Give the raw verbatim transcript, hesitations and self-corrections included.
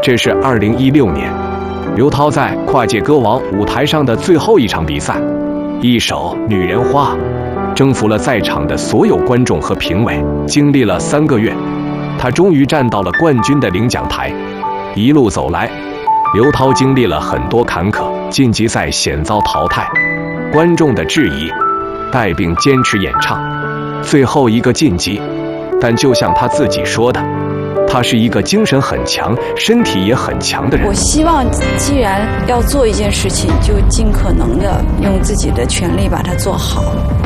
这是二零一六年，刘涛在跨界歌王舞台上的最后一场比赛，一首《女人花》征服了在场的所有观众和评委。经历了三个月，她终于站到了冠军的领奖台。一路走来，刘涛经历了很多坎坷，晋级赛险遭淘汰，观众的质疑，带病坚持演唱，最后一个晋级。但就像她自己说的，他是一个精神很强、身体也很强的人。 我希望，既然要做一件事情，就尽可能的用自己的全力把它做好。